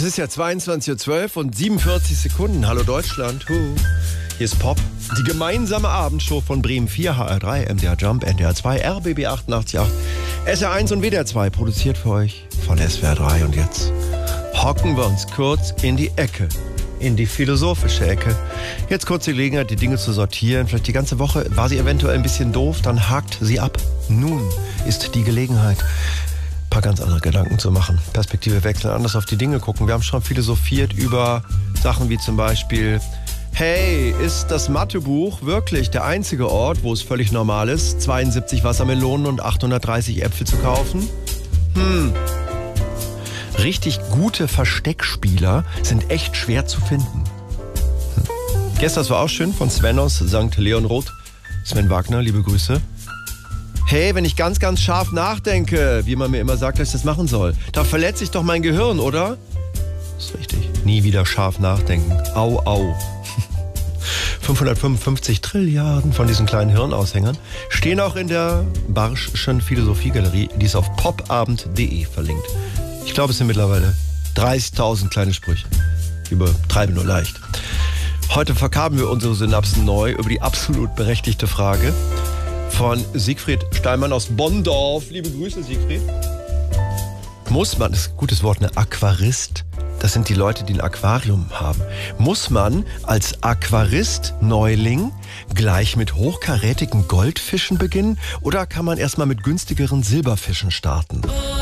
Es ist ja 22:12 und 47 Sekunden. Hallo Deutschland. Hier ist Pop. Die gemeinsame Abendshow von Bremen 4, HR3, MDR Jump, NDR 2, RBB 88.8, SR1 und WDR 2. Produziert für euch von SWR 3. Und jetzt hocken wir uns kurz in die Ecke. In die philosophische Ecke. Jetzt kurz die Gelegenheit, die Dinge zu sortieren. Vielleicht die ganze Woche war sie eventuell ein bisschen doof, dann hakt sie ab. Nun ist die Gelegenheit, ein paar ganz andere Gedanken zu machen. Perspektive wechseln, anders auf die Dinge gucken. Wir haben schon philosophiert über Sachen wie zum Beispiel: Hey, ist das Mathebuch wirklich der einzige Ort, wo es völlig normal ist, 72 Wassermelonen und 830 Äpfel zu kaufen? Richtig gute Versteckspieler sind echt schwer zu finden. Gestern war auch schön von Sven aus St. Leonroth. Sven Wagner, liebe Grüße. Hey, wenn ich ganz, ganz scharf nachdenke, wie man mir immer sagt, dass ich das machen soll, da verletze ich doch mein Gehirn, oder? Das ist richtig. Nie wieder scharf nachdenken. Au, au. 555 Trilliarden von diesen kleinen Hirnaushängern stehen auch in der Barsch'schen Philosophiegalerie, die ist auf popabend.de verlinkt. Ich glaube, es sind mittlerweile 30.000 kleine Sprüche. Übertreibe nur leicht. Heute verkaben wir unsere Synapsen neu über die absolut berechtigte Frage von Siegfried Steinmann aus Bonndorf. Liebe Grüße, Siegfried. Muss man, das ist ein gutes Wort, eine Aquarist, das sind die Leute, die ein Aquarium haben. Muss man als Aquarist-Neuling gleich mit hochkarätigen Goldfischen beginnen oder kann man erstmal mit günstigeren Silberfischen starten?